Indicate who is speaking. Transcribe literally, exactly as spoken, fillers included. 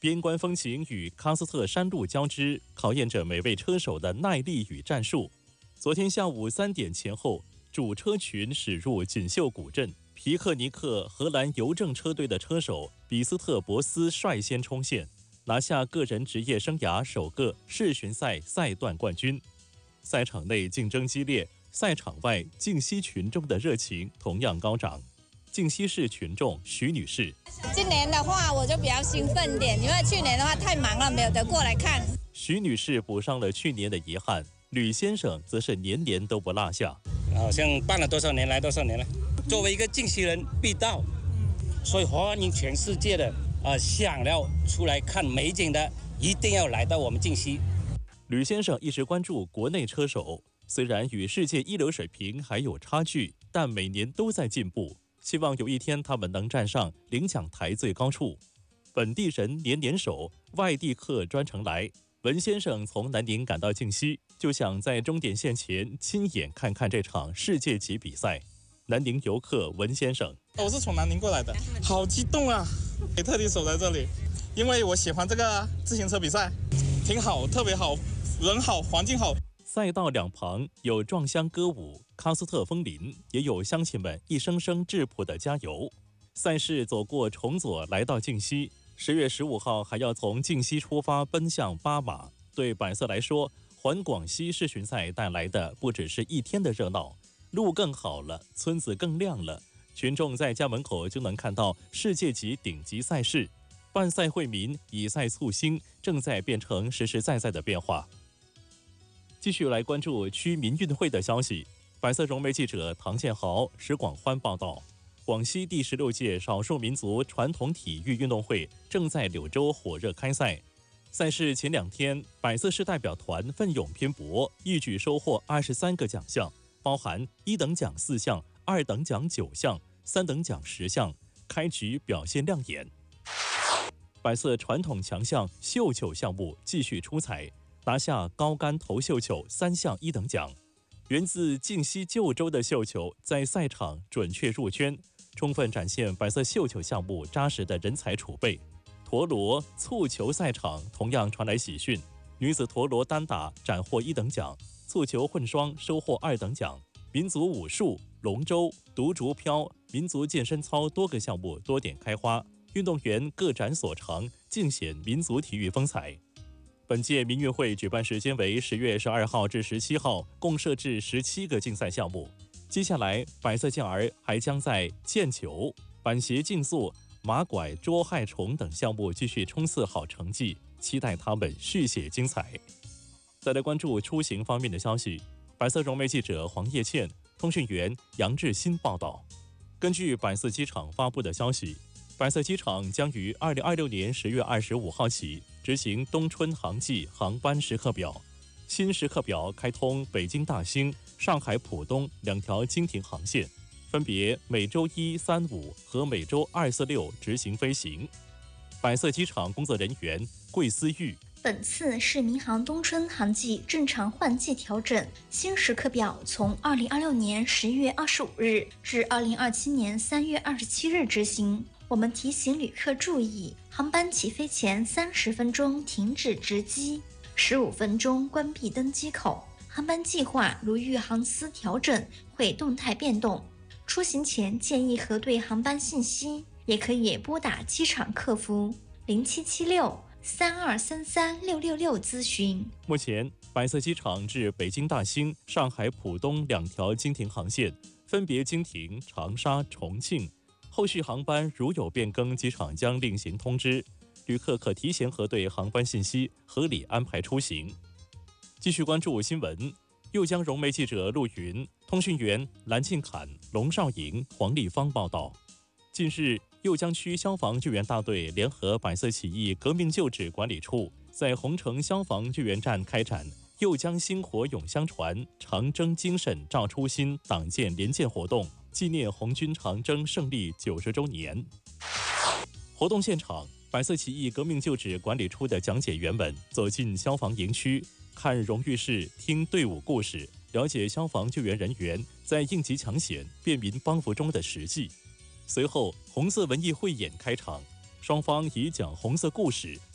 Speaker 1: 边关风情与喀斯特山路交织，考验着每位车手的耐力与战术。昨天下午三点前后，主车群驶入锦绣古镇，皮克尼克荷兰邮政车队的车手比斯特博斯率先冲线，拿下个人职业生涯首个世巡赛赛段冠军。赛场内竞争激烈，赛场外静溪群众的热情同样高涨。静溪市群众徐女士：
Speaker 2: 今年的话我就比较兴奋一点，因为去年的话太忙了，没有得过来看。
Speaker 1: 徐女士补上了去年的遗憾，吕先生则是年年都不落下。
Speaker 3: 好像办了多少年来多少年了，作为一个静溪人必到，所以欢迎全世界的呃想要出来看美景的，一定要来到我们静溪。
Speaker 1: 吕先生一直关注国内车手，虽然与世界一流水平还有差距，但每年都在进步。希望有一天他们能站上领奖台最高处。本地人年年守，外地客专程来。文先生从南宁赶到静溪，就想在终点线前亲眼看看这场世界级比赛。南宁游客文先生：
Speaker 4: 我是从南宁过来的，好激动啊！也特地守在这里，因为我喜欢这个自行车比赛，挺好，特别好，人好，环境好。
Speaker 1: 赛道两旁有撞香歌舞、喀斯特风铃，也有乡亲们一声声质朴的加油。赛事走过崇左，来到静溪。十月十五号还要从静溪出发，奔向巴马。对百色来说，环广西世巡赛带来的不只是一天的热闹，路更好了，村子更亮了，群众在家门口就能看到世界级顶级赛事。办赛惠民，以赛促兴，正在变成实实在在的变化。继续来关注区民运会的消息。百色融媒记者唐建豪、石广欢报道，广西第十六届少数民族传统体育运动会正在柳州火热开赛。赛事前两天，百色市代表团奋勇拼搏，一举收获二十三个奖项，包含一等奖四项、二等奖九项、三等奖十项，开局表现亮眼。百色传统强项绣球项目继续出彩，拿下高杆头绣球三项一等奖。源自静溪旧州的绣球在赛场准确入圈，充分展现百色绣球项目扎实的人才储备。陀螺、蹴球赛场同样传来喜讯，女子陀螺单打斩获一等奖，蹴球混双收获二等奖。民族武术、龙舟、独竹漂、民族健身操多个项目多点开花，运动员各展所长，尽显民族体育风采。本届民运会举办时间为十月十二号至十七号，共设置十七个竞赛项目。接下来，百色健儿还将在毽球、板鞋竞速、马拐捉害虫等项目继续冲刺好成绩，期待他们续写精彩。再来关注出行方面的消息，百色融媒记者黄叶倩、通讯员杨志新报道。根据百色机场发布的消息，百色机场将于二零二六年十月二十五号起执行冬春航季航班时刻表。新时刻表开通北京大兴、上海浦东两条经停航线，分别每周一、三、五和每周二、四、六执行飞行。百色机场工作人员桂思玉：
Speaker 5: 本次是民航冬春航季正常换季调整，新时刻表从二零二六年十月二十五日至二零二七年三月二十七日执行。我们提醒旅客注意，航班起飞前三十分钟停止值机，十五分钟关闭登机口。航班计划如遇航司调整，会动态变动。出行前建议核对航班信息，也可以拨打机场客服零七七六三二三三六六六咨询。
Speaker 1: 目前，百色机场至北京大兴、上海浦东两条经停航线，分别经停长沙、重庆。后续航班如有变更，机场将另行通知，旅客可提前核对航班信息，合理安排出行。继续关注新闻，又将融媒记者陆云、通讯员蓝庆侃、龙少莹、黄立芳报道。近日，右江区消防救援大队联合百色起义革命旧址管理处，在红城消防救援站开展右江薪火永相传、长征精神照初心党建联建活动，纪念红军长征胜利九十周年。活动现场，百色起义革命旧址管理处的讲解员们走进消防营区，看荣誉室，听队伍故事，了解消防救援人员在应急抢险、便民帮扶中的实际。随后，红色文艺汇演开场，双方以讲红色故事